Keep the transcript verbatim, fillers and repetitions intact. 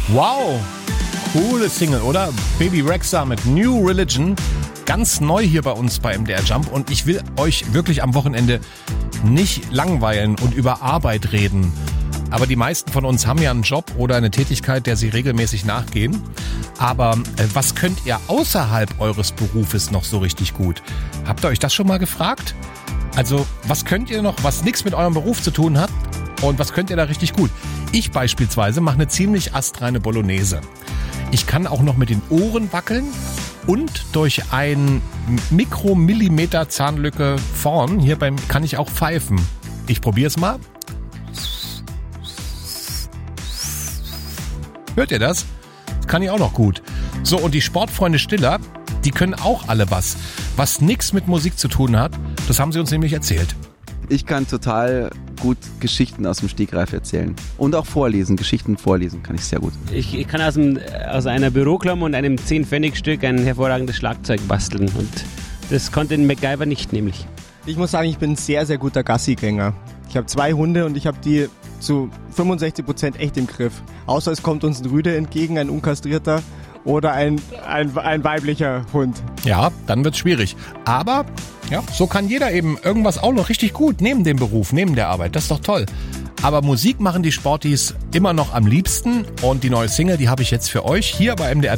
Wow, coole Single, oder? Baby Rexha mit New Religion. Ganz neu hier bei uns bei M D R Jump. Und ich will euch wirklich am Wochenende nicht langweilen und über Arbeit reden. Aber die meisten von uns haben ja einen Job oder eine Tätigkeit, der sie regelmäßig nachgehen. Aber äh, was könnt ihr außerhalb eures Berufes noch so richtig gut? Habt ihr euch das schon mal gefragt? Also, was könnt ihr noch, was nichts mit eurem Beruf zu tun hat? Und was könnt ihr da richtig gut? Ich beispielsweise mache eine ziemlich astreine Bolognese. Ich kann auch noch mit den Ohren wackeln und durch ein Mikromillimeter Zahnlücke vorn, hier beim, kann ich auch pfeifen. Ich probiere es mal. Hört ihr das? Das kann ich auch noch gut. So, und die Sportfreunde Stiller, die können auch alle was. Was nichts mit Musik zu tun hat, das haben sie uns nämlich erzählt. Ich kann total gut Geschichten aus dem Stegreif erzählen. Und auch vorlesen, Geschichten vorlesen kann ich sehr gut. Ich, ich kann aus, dem, aus einer Büroklammer und einem zehn-Pfennig-Stück ein hervorragendes Schlagzeug basteln. Und das konnte ein MacGyver nicht, nämlich. Ich muss sagen, ich bin ein sehr, sehr guter Gassigänger. Ich habe zwei Hunde und ich habe die zu fünfundsechzig Prozent echt im Griff. Außer es kommt uns ein Rüde entgegen, ein unkastrierter oder ein, ein, ein weiblicher Hund. Ja, dann wird's schwierig. Aber ja, so kann jeder eben irgendwas auch noch richtig gut neben dem Beruf, neben der Arbeit. Das ist doch toll. Aber Musik machen die Sportis immer noch am liebsten. Und die neue Single, die habe ich jetzt für euch hier bei M D R